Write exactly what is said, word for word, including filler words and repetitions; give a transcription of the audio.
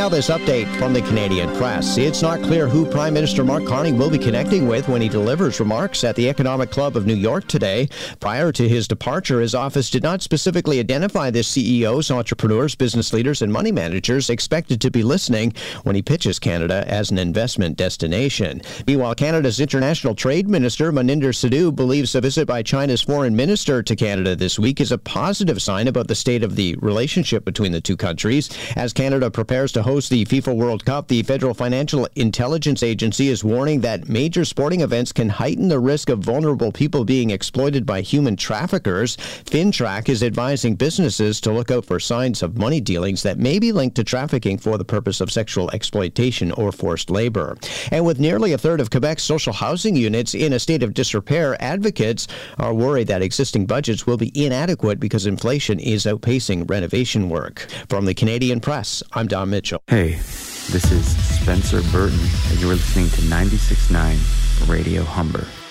Now this update from the Canadian Press. It's not clear who Prime Minister Mark Carney will be connecting with when he delivers remarks at the Economic Club of New York today. Prior to his departure, his office did not specifically identify the C E Os, entrepreneurs, business leaders, and money managers expected to be listening when he pitches Canada as an investment destination. Meanwhile, Canada's International Trade Minister, Maninder Sidhu, believes a visit by China's foreign minister to Canada this week is a positive sign about the state of the relationship between the two countries. As Canada prepares to host the FIFA World Cup, the Federal Financial Intelligence Agency is warning that major sporting events can heighten the risk of vulnerable people being exploited by human traffickers. FinTrack is advising businesses to look out for signs of money dealings that may be linked to trafficking for the purpose of sexual exploitation or forced labor. And with nearly a third of Quebec's social housing units in a state of disrepair, advocates are worried that existing budgets will be inadequate because inflation is outpacing renovation work. From the Canadian Press, I'm Don Mitchell. Hey, this is Spencer Burton, and you're listening to ninety-six point nine Radio Humber.